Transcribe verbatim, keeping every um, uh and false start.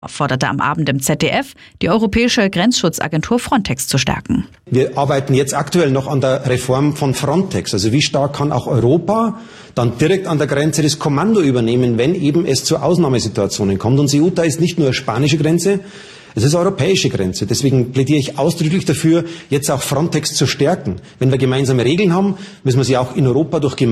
forderte am Abend im Z D F, die europäische Grenzschutzagentur Frontex zu stärken. Wir arbeiten jetzt aktuell noch an der Reform von Frontex. Also wie stark kann auch Europa dann direkt an der Grenze das Kommando übernehmen, wenn eben es zu Ausnahmesituationen kommt. Und Ceuta ist nicht nur eine spanische Grenze, es ist eine europäische Grenze. Deswegen plädiere ich ausdrücklich dafür, jetzt auch Frontex zu stärken. Wenn wir gemeinsame Regeln haben, müssen wir sie auch in Europa durch